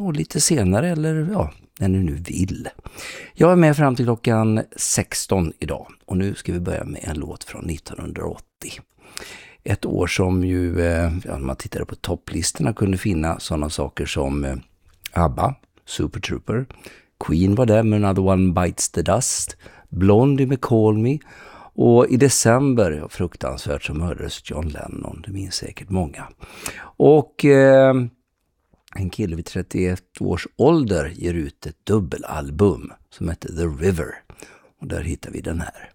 och lite senare eller ja, när ni nu vill. Jag är med fram till klockan 16 idag och nu ska vi börja med en låt från 1980. Ett år som ju, när man tittade på topplistorna kunde finna sådana saker som ABBA, Super Trooper, Queen var där med Another One Bites the Dust, Blondie med Call Me och i december, fruktansvärt, så mördades John Lennon, det minns säkert många. Och en kille vid 31 års ålder ger ut ett dubbelalbum som heter The River och där hittar vi den här.